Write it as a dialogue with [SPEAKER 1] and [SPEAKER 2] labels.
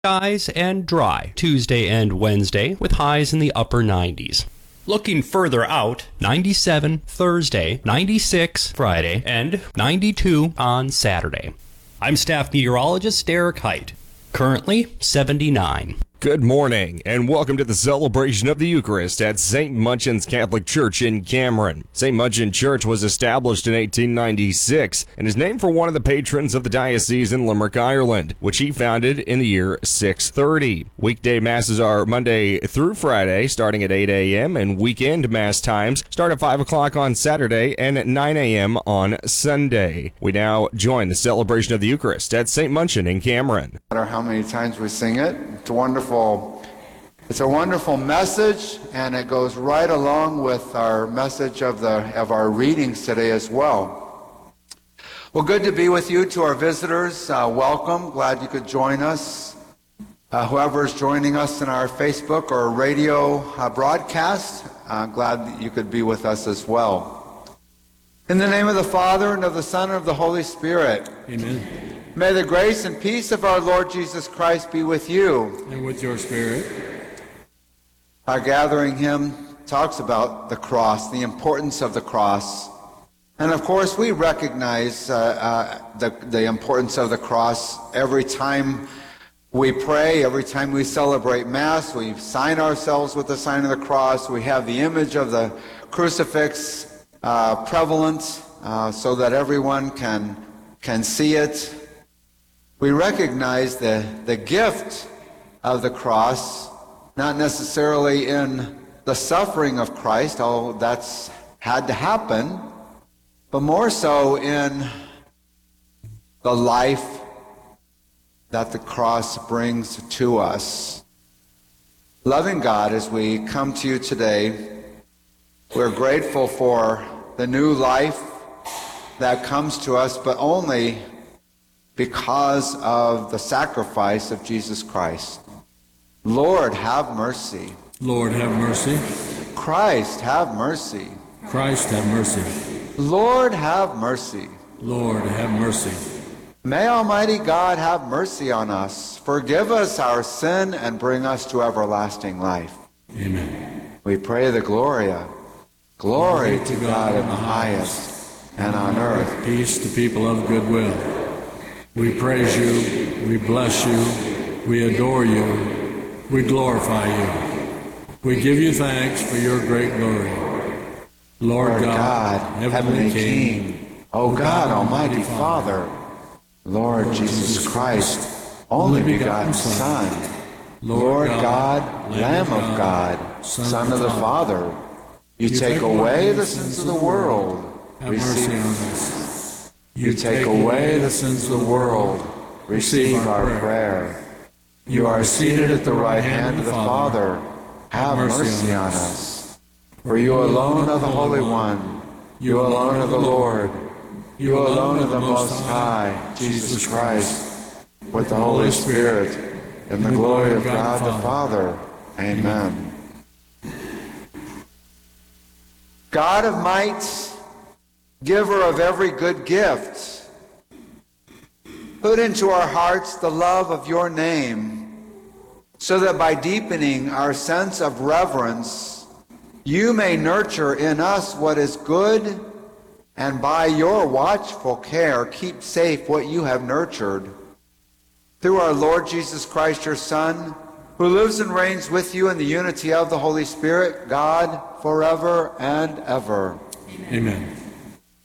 [SPEAKER 1] Skies and dry Tuesday and Wednesday with highs in the upper 90s. Looking further out, 97 Thursday, 96 Friday, and 92 on Saturday. I'm staff meteorologist Derek Height. Currently 79.
[SPEAKER 2] Good morning, and welcome to the celebration of the Eucharist at St. Munchin's Catholic Church in Cameron. St. Munchin Church was established in 1896 and is named for one of the patrons of the diocese in Limerick, Ireland, which he founded in the year 630. Weekday masses are Monday through Friday, starting at 8 a.m., and weekend mass times start at 5 o'clock on Saturday and at 9 a.m. on Sunday. We now join the celebration of the Eucharist at St. Munchin in Cameron.
[SPEAKER 3] No matter how many times we sing it, it's a wonderful message, and it goes right along with our message of our readings today as well. Well, good to be with you. To our visitors, welcome. Glad you could join us. Whoever is joining us in our Facebook or radio broadcast, glad that you could be with us as well. In the name of the Father, and of the Son, and of the Holy Spirit.
[SPEAKER 4] Amen.
[SPEAKER 3] May the grace and peace of our Lord Jesus Christ be with you.
[SPEAKER 4] And with your spirit.
[SPEAKER 3] Our gathering hymn talks about the cross, the importance of the cross. And of course, we recognize the importance of the cross every time we pray, every time we celebrate Mass. We sign ourselves with the sign of the cross. We have the image of the crucifix prevalent so that everyone can see it. We recognize the gift of the cross, not necessarily in the suffering of Christ, although that's had to happen, but more so in the life that the cross brings to us. Loving God, as we come to you today, we're grateful for the new life that comes to us, but only because of the sacrifice of Jesus Christ. Lord, have mercy.
[SPEAKER 4] Lord, have mercy.
[SPEAKER 3] Christ, have mercy.
[SPEAKER 4] Christ, have mercy.
[SPEAKER 3] Lord, have mercy.
[SPEAKER 4] Lord, have mercy.
[SPEAKER 3] May Almighty God have mercy on us, forgive us our sin, and bring us to everlasting life.
[SPEAKER 4] Amen.
[SPEAKER 3] We pray the Gloria. Glory to God in the highest, and on earth
[SPEAKER 4] peace to people of good will. We praise you, we bless you, we adore you, we glorify you. We give you thanks for your great glory. Lord God, Heavenly King,
[SPEAKER 3] O God, Almighty Father, Lord Jesus Christ, only begotten Son, Lord God, Lamb of God, Son of the Father, you take away the sins of the world.
[SPEAKER 4] Have mercy on us.
[SPEAKER 3] You take away the sins of the world. Receive our prayer. You are seated at the right hand of the Father. Have mercy on us. For you alone are the Holy One. You alone are the Lord. You alone are the Most High, Jesus Christ, with the Holy Spirit, in the glory of God the Father. Amen. God of might, giver of every good gift, put into our hearts the love of your name, so that by deepening our sense of reverence, you may nurture in us what is good, and by your watchful care keep safe what you have nurtured. Through our Lord Jesus Christ, your Son, who lives and reigns with you in the unity of the Holy Spirit, God, forever and ever.
[SPEAKER 4] Amen.